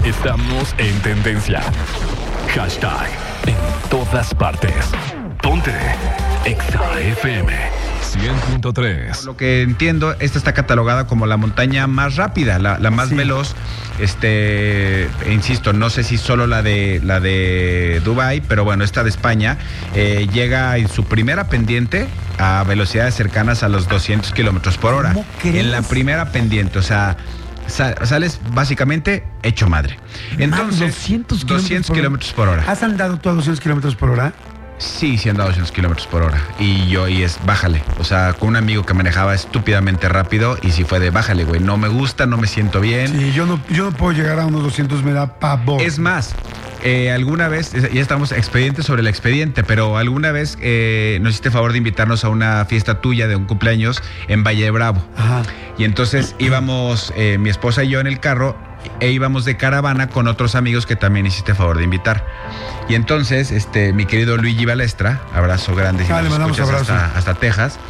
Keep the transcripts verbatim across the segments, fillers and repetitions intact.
Estamos en tendencia. Hashtag en todas partes. Ponte Exa F M cien punto tres. Por lo que entiendo, esta está catalogada como la montaña más rápida, la, la más sí. veloz. Este, insisto, no sé si solo la de la de Dubái, pero bueno, esta de España eh, llega en su primera pendiente a velocidades cercanas a los doscientos kilómetros por hora. ¿Cómo crees? En la primera pendiente, o sea, sales básicamente hecho madre. Entonces, doscientos kilómetros por hora. ¿Has andado tú a doscientos kilómetros por hora? Sí, sí he andado doscientos kilómetros por hora. Y yo, y es, bájale. O sea, con un amigo que manejaba estúpidamente rápido y si fue de, bájale, güey, no me gusta, no me siento bien. Sí, yo no, yo no puedo llegar a unos doscientos, me da pavor. Es más, eh, alguna vez, ya estamos expediente sobre el expediente, pero alguna vez eh, nos hiciste favor de invitarnos a una fiesta tuya de un cumpleaños en Valle de Bravo. Ajá. Y entonces íbamos, eh, mi esposa y yo en el carro, e íbamos de caravana con otros amigos que también hiciste favor de invitar. Y entonces, este, mi querido Luigi Balestra, abrazo grande, ah, le mandamos abrazo. Hasta, hasta Texas,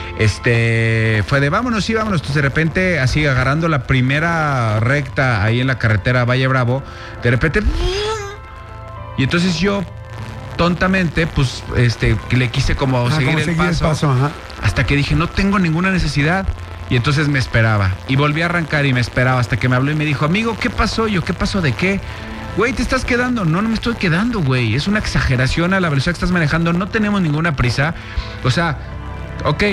este, fue de vámonos, sí, vámonos. Entonces de repente, así agarrando la primera recta ahí en la carretera Valle Bravo, de repente, y entonces yo, tontamente, pues, este, le quise como ah, seguir como el seguir paso, el paso ajá. hasta que dije, no tengo ninguna necesidad. Y entonces me esperaba. Y volví a arrancar y me esperaba hasta que me habló y me dijo, amigo, ¿qué pasó? Yo, ¿qué pasó de qué? Güey, ¿te estás quedando? No, no me estoy quedando, güey. Es una exageración a la velocidad que estás manejando. No tenemos ninguna prisa. O sea, ok,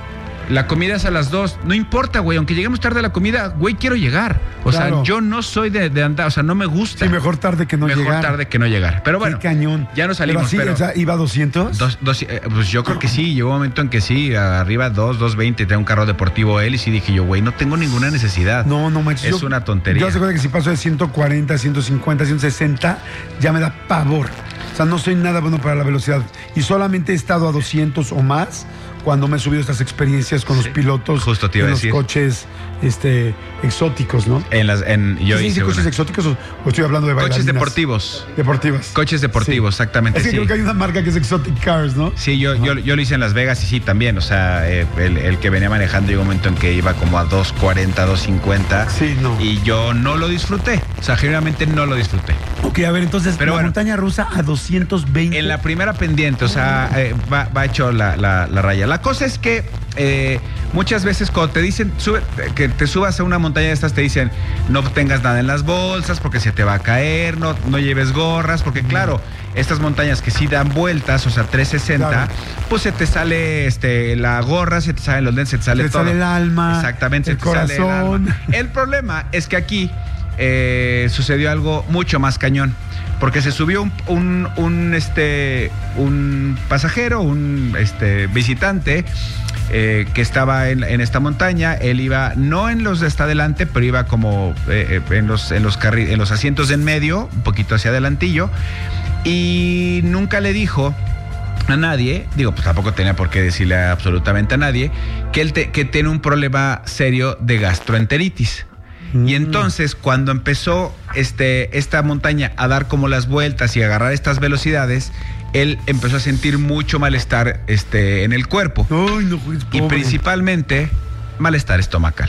la comida es a las dos. No importa, güey. Aunque lleguemos tarde a la comida, güey, quiero llegar. O claro. sea, yo no soy de, de andar. O sea, no me gusta. Sí, mejor tarde que no mejor llegar. Mejor tarde que no llegar. Pero bueno, qué cañón. Ya nos salimos. Pero así, pero o sea, ¿iba a doscientos? Dos, dos, eh, pues yo creo que sí. Llegó un momento en que sí, arriba dos, dos veinte. Tenía un carro deportivo él. Y sí dije yo, güey, no tengo ninguna necesidad. No, no manches. Es yo, una tontería. Yo se acuerdo que si paso de ciento cuarenta, ciento cincuenta, ciento sesenta, ya me da pavor. O sea, no soy nada bueno para la velocidad. Y solamente he estado a doscientos o más cuando me he subido estas experiencias con sí, los pilotos justo te iba en a los decir. coches este, exóticos, ¿no? En las, en, yo ¿Sí, hice coches una. exóticos o, o estoy hablando de bailarinas? Coches deportivos. Deportivas. Coches deportivos, sí. exactamente. Es que sí. creo que hay una marca que es Exotic Cars, ¿no? Sí, yo, yo, yo lo hice en Las Vegas y sí, también. O sea, eh, el, el que venía manejando llegó un momento en que iba como a dos cuarenta, dos cincuenta. Sí, no. Y yo no lo disfruté. O sea, generalmente no lo disfruté. Ok, a ver, entonces, Pero la bueno, montaña rusa a doscientos veinte. En la primera pendiente, o sea, eh, va, va hecho la, la, la raya. La cosa es que eh, muchas veces cuando te dicen sube, que te subas a una montaña de estas, te dicen no tengas nada en las bolsas porque se te va a caer, no, no lleves gorras, porque claro, estas montañas que sí dan vueltas, o sea, trescientos sesenta, claro. pues se te sale este, la gorra, se te salen los lentes, se te sale se todo. Se te sale el alma, exactamente, el se te corazón. Sale el alma. El problema es que aquí eh, sucedió algo mucho más cañón. Porque se subió un, un, un, este, un pasajero, un este, visitante eh, que estaba en, en esta montaña. Él iba, no en los de hasta adelante, pero iba como eh, en, los, en, los carri- en los asientos de en medio, un poquito hacia adelantillo. Y nunca le dijo a nadie, digo, pues tampoco tenía por qué decirle absolutamente a nadie, que él te, que tiene un problema serio de gastroenteritis. Y entonces, cuando empezó este, esta montaña a dar como las vueltas y a agarrar estas velocidades, él empezó a sentir mucho malestar este, en el cuerpo. Ay, no, pues, y principalmente, malestar estomacal.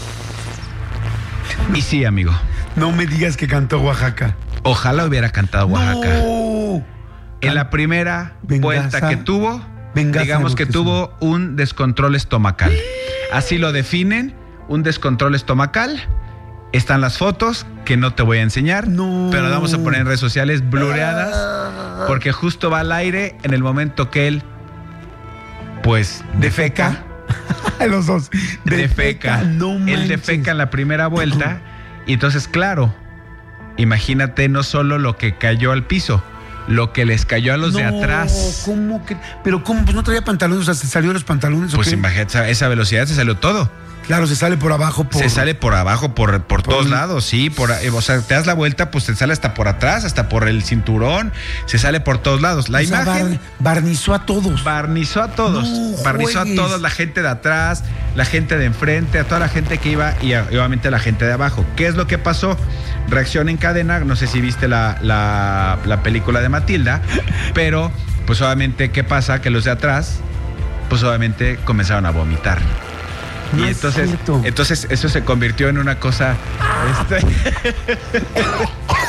Y sí, amigo. No me digas que cantó Oaxaca. Ojalá hubiera cantado Oaxaca. No. En la primera Venganza. vuelta que tuvo, Venganza digamos que tuvo un descontrol estomacal. Así lo definen, un descontrol estomacal. Están las fotos que no te voy a enseñar, no. pero las vamos a poner en redes sociales blureadas, porque justo va al aire en el momento que él, pues, defeca. Los dos. Defeca. defeca. No manches. Él defeca en la primera vuelta, y entonces, claro, imagínate no solo lo que cayó al piso, lo que les cayó a los no, de atrás. ¿Cómo que? Pero ¿cómo? Pues no traía pantalones, o sea, se salió de los pantalones. Pues ¿o qué? imagínate, esa, esa velocidad se salió todo. Claro, se sale por abajo. Por... Se sale por abajo, por, por, por todos el... lados, sí. Por, o sea, te das la vuelta, pues te sale hasta por atrás, hasta por el cinturón. Se sale por todos lados. La o imagen... Sea, bar, barnizó a todos. Barnizó a todos. No barnizó juegues. a todos, la gente de atrás, la gente de enfrente, a toda la gente que iba y a, obviamente a la gente de abajo. ¿Qué es lo que pasó? Reacción en cadena. No sé si viste la, la, la película de Matilda, pero pues obviamente, ¿qué pasa? Que los de atrás, pues obviamente comenzaron a vomitar. No y entonces, entonces eso se convirtió en una cosa. Este...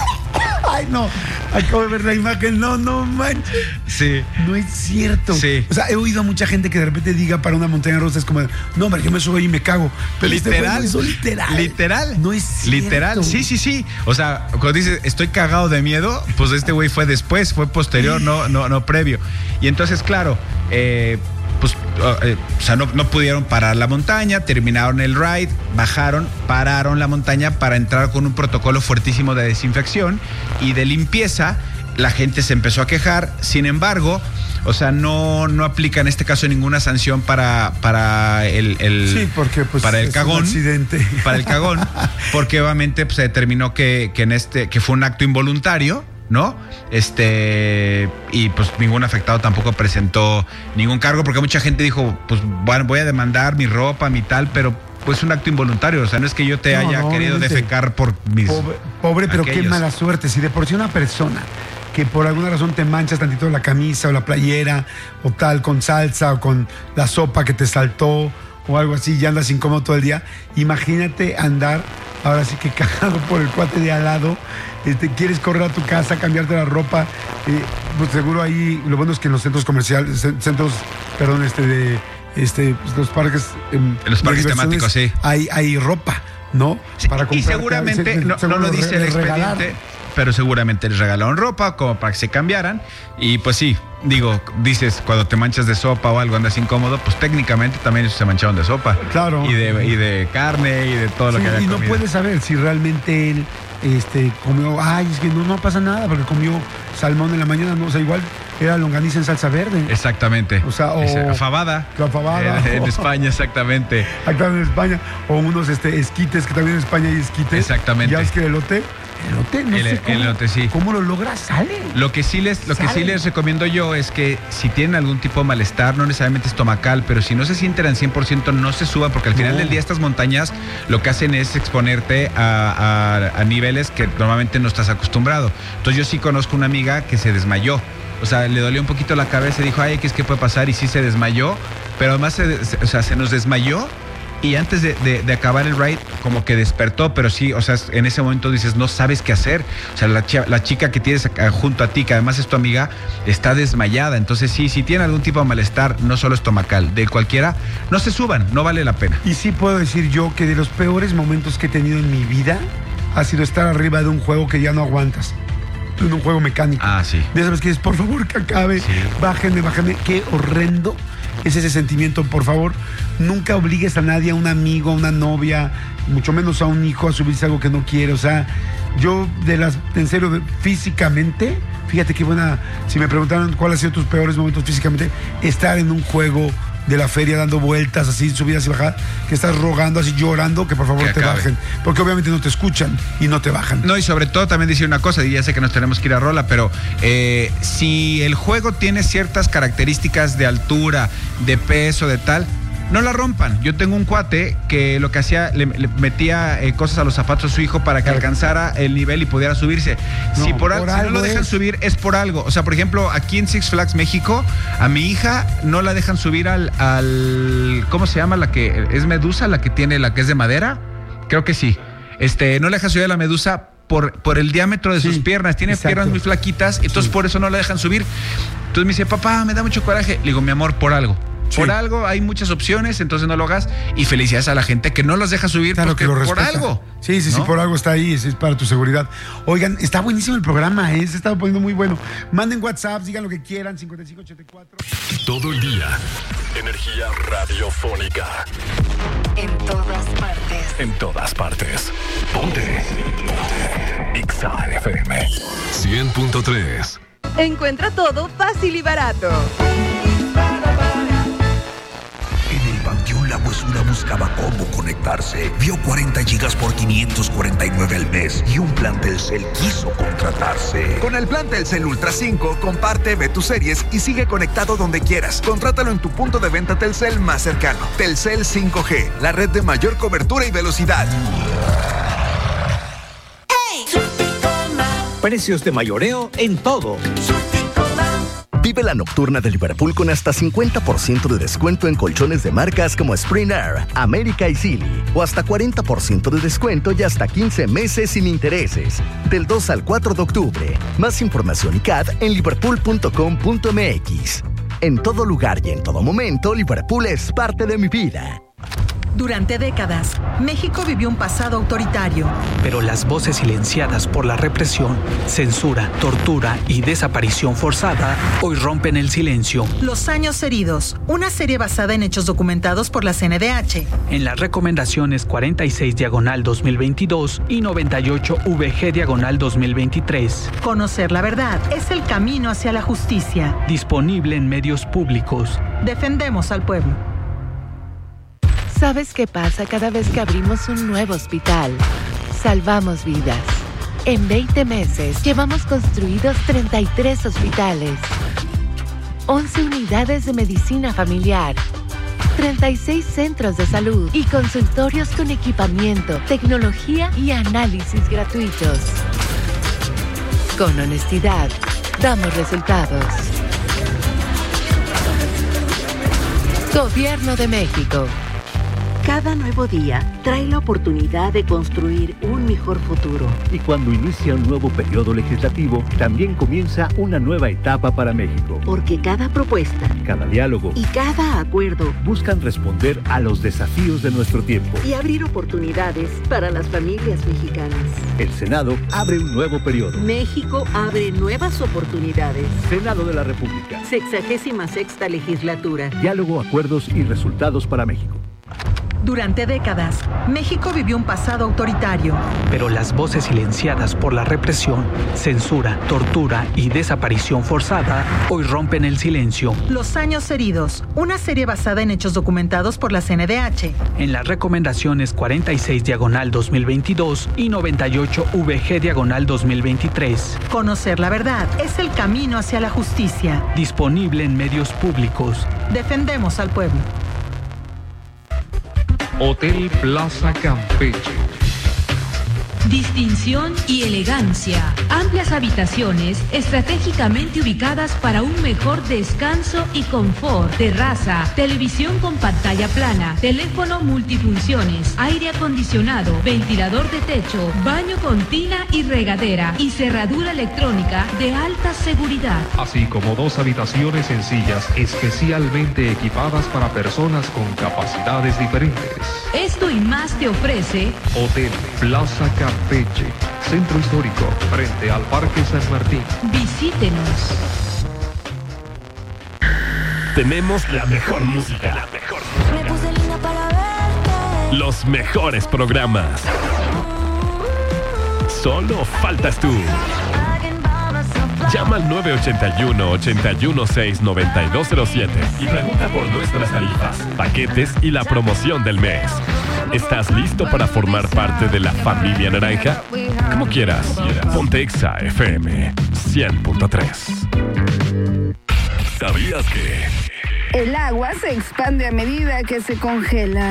Ay, no. Acabo de ver la imagen. No, no manches. Sí. No es cierto. Sí. O sea, he oído a mucha gente que de repente diga para una montaña rusa es como, no, hombre, yo me subo ahí y me cago. Pero literal. Este literal. Literal. No es cierto. Literal. Sí, sí, sí. O sea, cuando dices estoy cagado de miedo, pues este güey fue después, fue posterior, no, no, no previo. Y entonces, claro, eh, pues, eh, o sea, no, no pudieron parar la montaña, terminaron el ride, bajaron, pararon la montaña para entrar con un protocolo fuertísimo de desinfección y de limpieza. La gente se empezó a quejar, sin embargo, o sea, no, no aplica en este caso ninguna sanción para, para el, el sí, porque pues para el es cagón, un accidente. Para el cagón, porque obviamente pues, se determinó que, que en este, que fue un acto involuntario, ¿no? Este, y pues ningún afectado tampoco presentó ningún cargo, porque mucha gente dijo, pues bueno, voy a demandar mi ropa, mi tal, pero pues un acto involuntario, o sea, no es que yo te No, haya no, querido obviamente. defecar por mis... Pobre, pobre pero aquellos. qué mala suerte. Si de por sí una persona que por alguna razón te manchas tantito la camisa o la playera o tal, con salsa o con la sopa que te saltó o algo así y andas incómodo todo el día, imagínate andar ahora sí que cagado por el cuate de al lado, este, quieres correr a tu casa, cambiarte la ropa, eh, pues seguro ahí, lo bueno es que en los centros comerciales, centros, perdón, este de este, los parques, en los parques temáticos, sí. Hay, hay ropa, ¿no? Sí, para y seguramente, no, no lo dice el expediente, pero seguramente les regalaron ropa como para que se cambiaran. Y pues sí, digo, dices, cuando te manchas de sopa o algo, andas incómodo, pues técnicamente también se mancharon de sopa. Claro. Y de, y de carne y de todo lo sí, que había y no comido. puedes saber si realmente él este, comió, ay, es que no, no pasa nada, porque comió salmón en la mañana, no, o sea, igual era longaniza en salsa verde. Exactamente. O sea, o... Esa, fabada. La fabada. En, en España, exactamente. Acá en España. O unos este, esquites, que también en España hay esquites. Exactamente. Ya es que el elote, el elote, no el, sé cómo, el elote, sí. ¿Cómo lo logras? Sale. Lo que sí les, lo que sí Sale. les recomiendo yo es que si tienen algún tipo de malestar, no necesariamente estomacal, pero si no se sienten al cien por ciento, no se suban, porque al final No. del día estas montañas lo que hacen es exponerte a, a, a niveles que normalmente no estás acostumbrado. Entonces yo sí conozco una amiga que se desmayó. O sea, le dolió un poquito la cabeza y dijo, ay, ¿qué es que puede pasar? Y sí se desmayó, pero además se, se, o sea, se nos desmayó y antes de, de, de acabar el ride como que despertó, pero sí, o sea, en ese momento dices, no sabes qué hacer. O sea, la, ch- la chica que tienes acá junto a ti, que además es tu amiga, está desmayada. Entonces sí, si tienen algún tipo de malestar, no solo estomacal, de cualquiera, no se suban, no vale la pena. Y sí puedo decir yo que de los peores momentos que he tenido en mi vida ha sido estar arriba de un juego que ya no aguantas. En un juego mecánico. Ah, sí. Ya sabes que es, por favor, que acabe. Sí. Bájenme, bájenme. Qué horrendo es ese sentimiento. Por favor, nunca obligues a nadie, a un amigo, a una novia, mucho menos a un hijo, a subirse algo que no quiere. O sea, yo de las, en serio, de- físicamente, fíjate qué buena, si me preguntaran cuáles han sido tus peores momentos físicamente, estar en un juego de la feria dando vueltas así, subidas y bajadas, que estás rogando así, llorando, que por favor Que te acabe. bajen, porque obviamente no te escuchan y no te bajan. No, y sobre todo también decir una cosa, y ya sé que nos tenemos que ir a rola, pero eh, si el juego tiene ciertas características de altura, de peso, de tal, no la rompan. Yo tengo un cuate que lo que hacía, le, le metía eh, cosas a los zapatos a su hijo para que Claro. alcanzara el nivel y pudiera subirse. No, si por, al- por si no algo lo dejan es. subir, es por algo. O sea, por ejemplo, aquí en Six Flags México, a mi hija no la dejan subir al, al ¿cómo se llama? La que es Medusa, la que tiene, la que es de madera. Creo que sí. Este, no la dejan subir a la Medusa por, por el diámetro de Sí, sus piernas. Tiene exacto. piernas muy flaquitas, entonces Sí. por eso no la dejan subir. Entonces me dice, papá, me da mucho coraje. Le digo, mi amor, por algo. Sí. Por algo hay muchas opciones, entonces no lo hagas. Y felicidades a la gente que no los deja subir Claro porque que lo por respeta. algo. Sí, sí, sí, ¿no? por algo está ahí, es, es para tu seguridad. Oigan, está buenísimo el programa, ¿eh? Se está poniendo muy bueno. Manden WhatsApp, digan lo que quieran, cincuenta y cinco ochenta y cuatro. Todo el día. Energía radiofónica. En todas partes. En todas partes. Ponte. Ponte. Exa F M. cien punto tres. Encuentra todo fácil y barato. En el Panteón La Huesura buscaba cómo conectarse. Vio cuarenta gigas por quinientos cuarenta y nueve al mes y un plan Telcel quiso contratarse. Con el plan Telcel Ultra cinco, comparte, ve tus series y sigue conectado donde quieras. Contrátalo en tu punto de venta Telcel más cercano. Telcel cinco G, la red de mayor cobertura y velocidad. Precios de mayoreo en todo. Vive la nocturna de Liverpool con hasta cincuenta por ciento de descuento en colchones de marcas como Spring Air, América y Sealy. O hasta cuarenta por ciento de descuento y hasta quince meses sin intereses. Del dos al cuatro de octubre. Más información y C A D en liverpool punto com punto m x. En todo lugar y en todo momento, Liverpool es parte de mi vida. Durante décadas, México vivió un pasado autoritario. Pero las voces silenciadas por la represión, censura, tortura y desaparición forzada hoy rompen el silencio. Los años heridos, una serie basada en hechos documentados por la C N D H. En las recomendaciones cuarenta y seis diagonal dos mil veintidós y noventa y ocho V G diagonal dos mil veintitrés. Conocer la verdad es el camino hacia la justicia. Disponible en medios públicos. Defendemos al pueblo. ¿Sabes qué pasa cada vez que abrimos un nuevo hospital? Salvamos vidas. En veinte meses llevamos construidos treinta y tres hospitales, once unidades de medicina familiar, treinta y seis centros de salud y consultorios con equipamiento, tecnología y análisis gratuitos. Con honestidad, damos resultados. Gobierno de México. Cada nuevo día trae la oportunidad de construir un mejor futuro. Y cuando inicia un nuevo periodo legislativo, también comienza una nueva etapa para México. Porque cada propuesta, cada diálogo y cada acuerdo buscan responder a los desafíos de nuestro tiempo y abrir oportunidades para las familias mexicanas. El Senado abre un nuevo periodo. México abre nuevas oportunidades. Senado de la República. Sexagésima sexta legislatura. Diálogo, acuerdos y resultados para México. Durante décadas, México vivió un pasado autoritario. Pero las voces silenciadas por la represión, censura, tortura y desaparición forzada hoy rompen el silencio. Los años heridos, una serie basada en hechos documentados por la C N D H. En las recomendaciones cuarenta y seis diagonal dos mil veintidós y noventa y ocho V G diagonal dos mil veintitrés. Conocer la verdad es el camino hacia la justicia. Disponible en medios públicos. Defendemos al pueblo. Hotel Plaza Campeche. Distinción y elegancia. Amplias habitaciones estratégicamente ubicadas para un mejor descanso y confort. Terraza, televisión con pantalla plana, teléfono multifunciones, aire acondicionado, ventilador de techo, baño con tina y regadera y cerradura electrónica de alta seguridad. Así como dos habitaciones sencillas especialmente equipadas para personas con capacidades diferentes. Esto y más te ofrece Hotel Plaza Campeche. Campeche, Centro Histórico, frente al Parque San Martín. Visítenos. Tenemos la mejor música, la mejor música. Los mejores programas. Solo faltas tú. Llama al nueve ocho uno, ocho uno seis, nueve dos cero siete y pregunta por nuestras tarifas, paquetes y la promoción del mes. ¿Estás listo para formar parte de la familia naranja? Como quieras, ponte Exa F M cien punto tres. ¿Sabías que el agua se expande a medida que se congela?